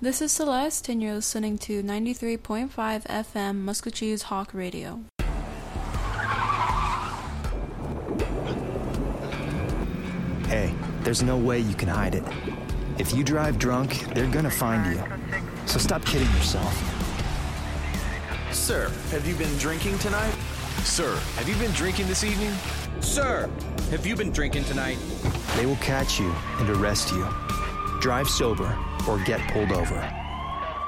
This is Celeste, and you're listening to 93.5 FM Muscatchews Hawk Radio. Hey, there's no way you can hide it. If you drive drunk, they're gonna find you. So stop kidding yourself. Sir, have you been drinking tonight? Sir, have you been drinking this evening? Sir, have you been drinking tonight? They will catch you and arrest you. Drive sober or get pulled over.